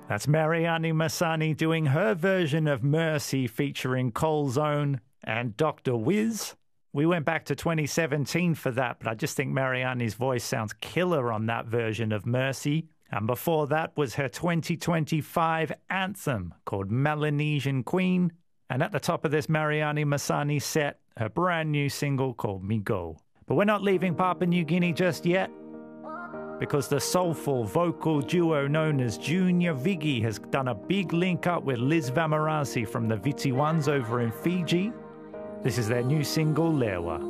That's Mariani Masani doing her version of Mercy featuring Cole's Own and Dr. Wiz. We went back to 2017 for that, but I just think Mariani's voice sounds killer on that version of Mercy. And before that was her 2025 anthem called Melanesian Queen. And at the top of this Mariani Masani set, her brand new single called Me Go. But we're not leaving Papua New Guinea just yet, because the soulful vocal duo known as Junior Viggy has done a big link up with Liz Vamarasi from the Viti Ones over in Fiji. This is their new single, Lewa.